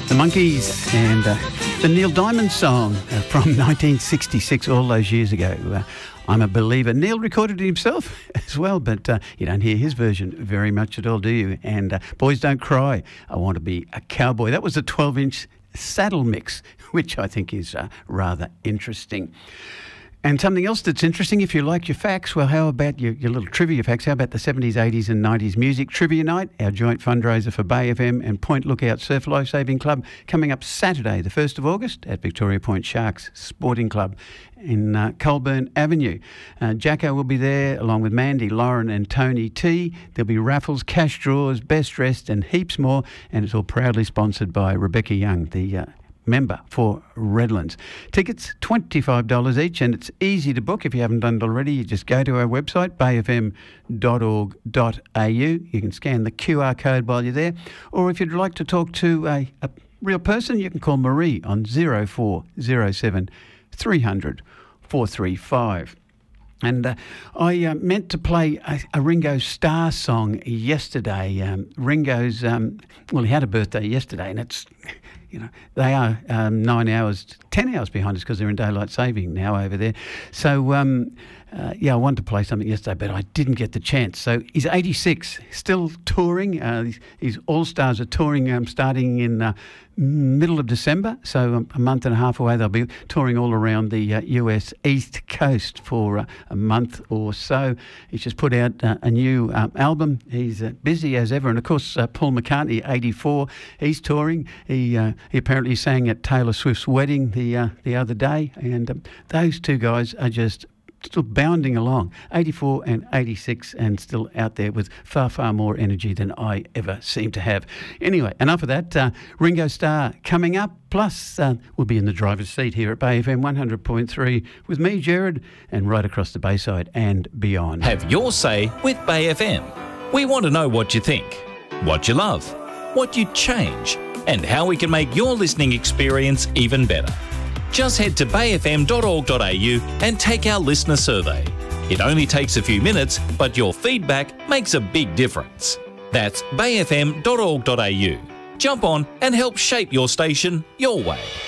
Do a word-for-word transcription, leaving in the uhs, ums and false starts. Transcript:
The Monkees and uh, the Neil Diamond song uh, from nineteen sixty-six, all those years ago. Uh, I'm a Believer. Neil recorded it himself as well, but uh, you don't hear his version very much at all, do you? And uh, Boys Don't Cry, I Want to Be a Cowboy. That was a twelve-inch saddle mix, which I think is uh, rather interesting. And something else that's interesting, if you like your facts, well, how about your, your little trivia facts? How about the seventies, eighties and nineties music trivia night, our joint fundraiser for Bay F M and Point Lookout Surf Lifesaving Club, coming up Saturday, the first of August, at Victoria Point Sharks Sporting Club in uh, Colburn Avenue. Uh, Jacko will be there, along with Mandy, Lauren and Tony T. There'll be raffles, cash draws, best dressed and heaps more, and it's all proudly sponsored by Rebecca Young, the uh, member for Redlands. Tickets twenty-five dollars each, and it's easy to book. If you haven't done it already, you just go to our website, bay f m dot org dot a u. You can scan the Q R code while you're there, or if you'd like to talk to a, a real person, you can call Marie on zero four zero seven three hundred four three five. And uh, I uh, meant to play a, a Ringo Starr song yesterday. Um, Ringo's, um, well, he had a birthday yesterday, and it's, you know, they are um, nine hours, ten hours behind us because they're in daylight saving now over there. So, um, uh, yeah, I wanted to play something yesterday, but I didn't get the chance. So he's eighty-six, still touring. Uh, his, his All-Stars are touring um, starting in uh, middle of December, so a month and a half away. They'll be touring all around the uh, U S East Coast for uh, a month or so. He's just put out uh, a new um, album. He's uh, busy as ever. And, of course, uh, Paul McCartney, eighty-four, he's touring. He, uh, he apparently sang at Taylor Swift's wedding the, uh, the other day. And um, those two guys are just still bounding along, eighty-four and eighty-six, and still out there with far, far more energy than I ever seem to have. Anyway, enough of that. Uh, Ringo Starr coming up, plus uh, we'll be in the driver's seat here at Bay F M one hundred point three with me, Jared, and right across the Bayside and beyond. Have your say with Bay F M. We want to know what you think, what you love, what you'd change, and how we can make your listening experience even better. Just head to bay f m dot org dot a u and take our listener survey. It only takes a few minutes, but your feedback makes a big difference. That's bay f m dot org dot a u. Jump on and help shape your station your way.